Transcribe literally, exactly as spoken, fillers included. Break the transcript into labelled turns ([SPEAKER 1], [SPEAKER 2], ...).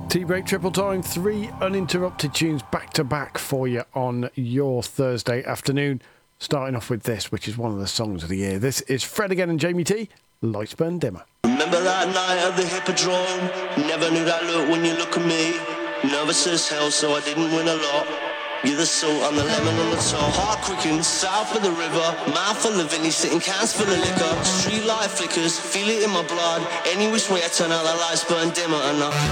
[SPEAKER 1] T-Break Triple Time, three uninterrupted tunes back to back for you on your Thursday afternoon. Starting off with this, which is one of the songs of the year. This is Fred again and Jamie T, Lights Burn Dimmer.
[SPEAKER 2] Remember that night at the Hippodrome? Never knew that look when you look at me. Nervous as hell, so I didn't win a lot. You're the salt, I'm the lemon on the top. Heart quickened, south of the river. Mouth full of Vinny, sitting cans full of liquor. Street light flickers, feel it in my blood. Any which way I turn out, the lights burn dimmer enough.